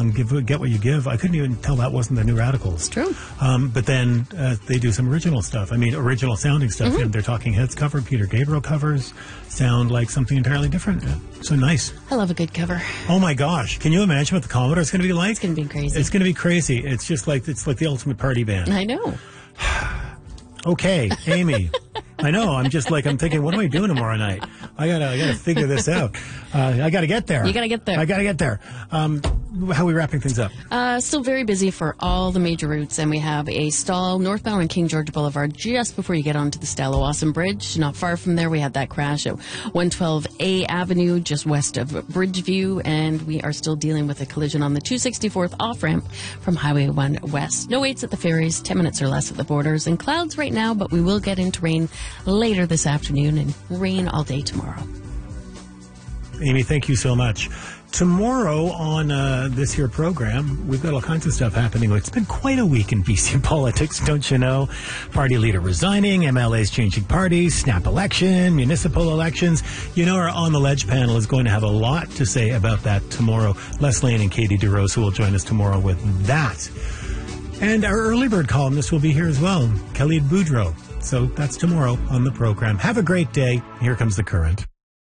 song, Get What You Give. I couldn't even tell that wasn't the New Radicals. True. But then they do some original stuff. I mean, original sounding stuff. Mm-hmm. Their Talking Heads cover, Peter Gabriel covers sound like something entirely different. So nice. I love a good cover. Oh my gosh. Can you imagine what the Commodore's going to be like? It's going to be crazy. It's going to be crazy. It's like the ultimate party band. I know. Okay, Amy. I know. I'm thinking, what am I doing tomorrow night? I gotta figure this out. I gotta get there. You gotta get there. I gotta get there. How are we wrapping things up? Still very busy for all the major routes, and we have a stall northbound on King George Boulevard just before you get onto the Stella-Wasson Bridge. Not far from there, we had that crash at 112A Avenue, just west of Bridgeview, and we are still dealing with a collision on the 264th off-ramp from Highway 1 west. No waits at the ferries, 10 minutes or less at the borders, and clouds right now, but we will get into rain later this afternoon and rain all day tomorrow. Amy, thank you so much. Tomorrow on this here program, we've got all kinds of stuff happening. It's been quite a week in BC politics, don't you know? Party leader resigning, MLAs changing parties, snap election, municipal elections. You know, our On the Ledge panel is going to have a lot to say about that tomorrow. Les Lane and Katie DeRosa will join us tomorrow with that. And our early bird columnist will be here as well, Khalid Boudreau. So that's tomorrow on the program. Have a great day. Here comes The Current.